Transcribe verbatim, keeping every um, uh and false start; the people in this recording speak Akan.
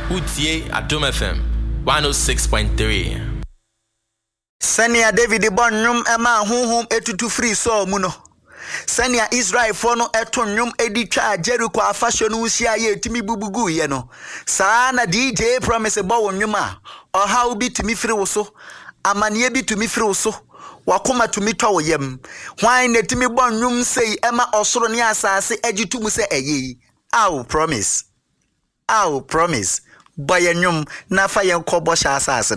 Utie Adom F M one oh six point three. Senia David bon nyum ema honhom etutu free so mu no. Senia Israel for no eto nyum edi twa Jericho afahye no usia ye timi bubugu ye no. Saa na D J promise bo wonwum a oha obi timi free wo so. Amane bi tumi free wo so. Wakoma tumi twa wo yam. Hwan na timi bon nyum sei ema osoro ne asase agitu mu se eye. Aw promise. Aw promise. Boy nyum na fa yen kobọ sha asase.